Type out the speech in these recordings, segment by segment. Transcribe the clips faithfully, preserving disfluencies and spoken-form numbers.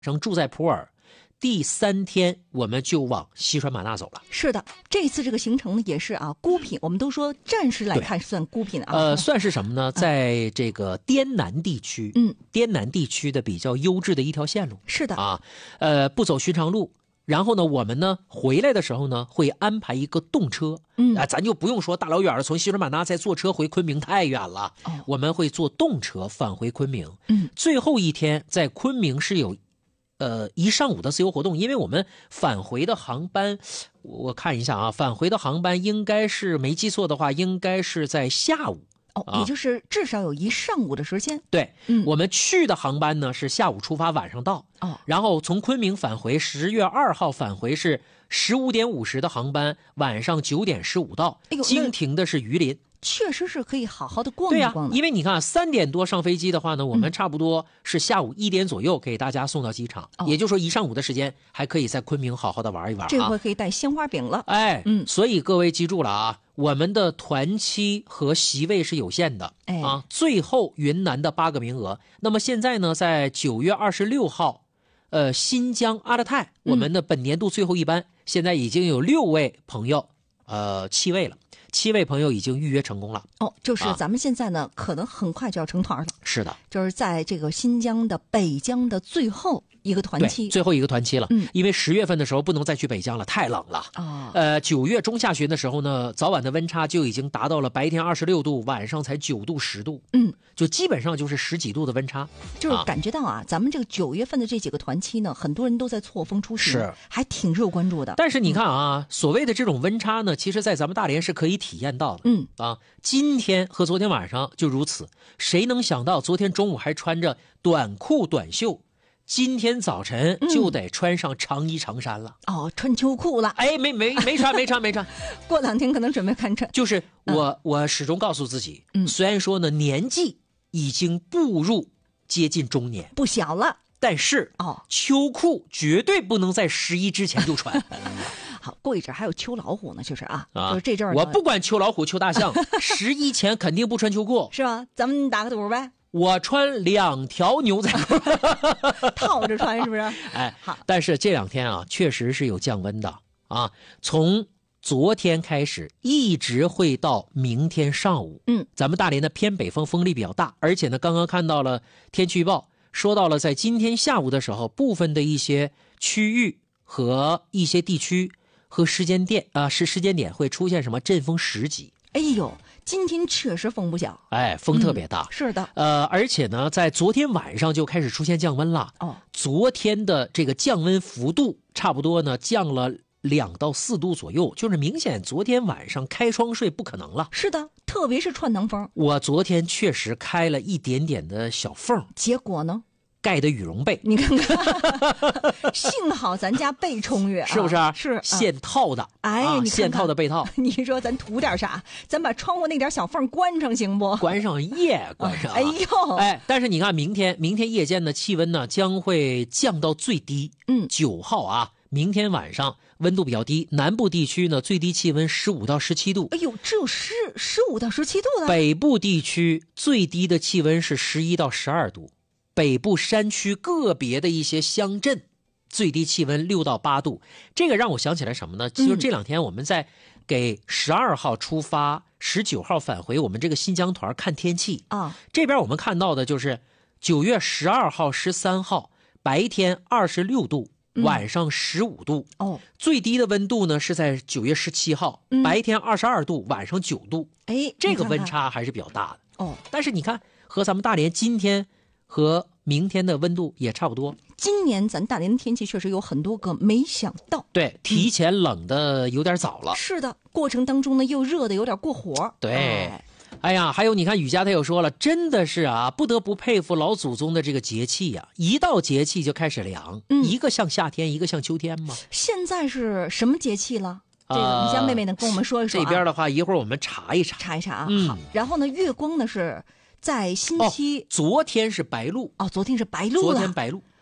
上住在普洱，第三天我们就往西双版纳走了。 是的，这次这个行程呢也是啊孤品，我们都说暂时来看算孤品啊。 呃，算是什么呢？在这个滇南地区， 嗯， 滇南地区的比较优质的一条线路。 是的啊，呃，不走寻常路。然后呢，我们呢回来的时候呢，会安排一个动车， 嗯啊，咱就不用说大老远的从西双版纳再坐车回昆明太远了， 哦、 我们会坐动车返回昆明。 嗯， 最后一天在昆明是有，呃，一上午的自由活动，因为我们返回的航班，我看一下啊，返回的航班应该是没记错的话，应该是在下午。 哦，也就是至少有一上午的时间。 对， 嗯， 我们去的航班呢是下午出发，晚上到。 哦， 然后从昆明返回，十月二号返回是十五点五十的航班，晚上九点十五到。 哎呦， 经停的是榆林。 确实是可以好好的逛对呀、 一逛的。 因为你看三点多上飞机的话呢，我们差不多是下午一点左右给大家送到机场， 哦也就是说一上午的时间还可以在昆明好好的玩一玩啊。 这回可以带鲜花饼了。 哎， 嗯， 所以各位记住了啊，我们的团期和席位是有限的， 哎啊，最后云南的八个名额。那么现在呢，在九月二十六号，呃，新疆阿勒泰，我们的本年度最后一班，嗯、现在已经有六位朋友，呃，七位了。七位朋友已经预约成功了哦，就是咱们现在呢，啊、可能很快就要成团了。 是的， 就是在这个新疆的北疆的最后一个团期， 最后一个团期了。 嗯， 因为十月份的时候不能再去北疆了，太冷了。 哦， 呃，九月中下旬的时候呢，早晚的温差就已经达到了白天二十六度，晚上才九度十度。 嗯， 就基本上就是十几度的温差。 就是感觉到啊，啊咱们这个九月份的这几个团期呢，很多人都在错峰出行， 是还挺受关注的。 但是你看啊，嗯、所谓的这种温差呢，其实在咱们大连是可以体验到的。 嗯。 啊，今天和昨天晚上就如此，谁能想到昨天中午还穿着短裤短袖，今天早晨就得穿上长衣长衫了。 嗯、哦，穿秋裤了。 哎，没没没穿没穿没穿， 过两天可能准备看穿。 就是我、嗯、我始终告诉自己，嗯，虽然说呢年纪已经步入接近中年， 不小了， 但是哦， 秋裤绝对不能在十一之前就穿。 好，过一阵还有秋老虎呢，就是啊， 啊就是这阵儿我不管秋老虎、秋大象，十一前肯定不穿秋裤， 是吧？咱们打个赌呗。 我穿两条牛仔裤， 套着穿是不是？ 哎，好。但是这两天啊，确实是有降温的啊，从昨天开始一直会到明天上午。 嗯， 咱们大连的偏北风风力比较大，而且呢，刚刚看到了天气预报，说到了在今天下午的时候，部分的一些区域和一些地区。和时间点啊，是时间点会出现什么阵风十级？ 哎呦，今天确实风不小， 哎，风特别大。 嗯、是的， 呃，而且呢，在昨天晚上就开始出现降温了。 哦， 昨天的这个降温幅度差不多呢，降了两到四度左右，就是明显昨天晚上开窗睡不可能了。 是的，特别是穿堂风。 我昨天确实开了一点点的小缝， 结果呢？ 盖的羽绒被， 你看看，幸好咱家被充裕， 是不是？ 啊、是现套的， 哎， 啊、 你看看现套的被套。 你说咱图点啥？咱把窗户那点小缝关上行不？ 关上夜，关上、啊。 哎呦， 哎，但是你看，明天明天夜间的气温呢将会降到最低。 嗯， 九号啊，明天晚上温度比较低，南部地区呢最低气温十五到十七度。 哎呦，只有十十五到十七度呢。 北部地区最低的气温是十一到十二度。北部山区个别的一些乡镇，最低气温六到八度。这个让我想起来什么呢？就是这两天我们在给十二号出发、十九号返回我们这个新疆团看天气啊。 这边我们看到的就是九月十二号、十三号白天二十六度，晚上十五度。 哦， 最低的温度呢是在九月十七号， 嗯、 白天二十二度，晚上九度。 哎， 这个温差还是比较大的。 哦， 但是你看，和咱们大连今天。和明天的温度也差不多。 今年咱大连的天气确实有很多个没想到， 对，提前冷的有点早了。 嗯、是的，过程当中呢又热的有点过火。 对， 哎， 哎呀，还有你看雨佳他又说了，真的是啊，不得不佩服老祖宗的这个节气呀、啊，一到节气就开始凉， 嗯， 一个像夏天，一个像秋天嘛。 现在是什么节气了？这个雨佳妹妹呢跟我们说一说、啊。 这边的话，一会儿我们查一查， 查一查啊。 嗯、 好，然后呢，月光呢是。在星期、 哦、昨天是白露哦，昨天是白露了。 昨天白露，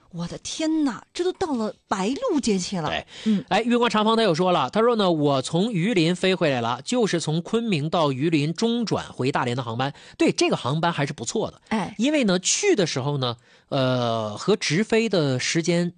我的天哪，这都到了白露节气了。 对， 嗯， 哎，月光长风他又说了，他说呢，我从榆林飞回来了，就是从昆明到榆林中转回大连的航班。对，这个航班还是不错的。 哎， 因为呢，去的时候呢，呃，和直飞的时间